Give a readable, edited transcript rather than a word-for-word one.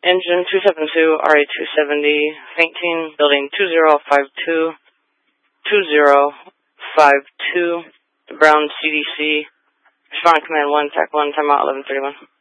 Engine 272, RA270, fainting, building 2052, 2052, Brown CDC, respond command 1, TAC 1, timeout 11:31.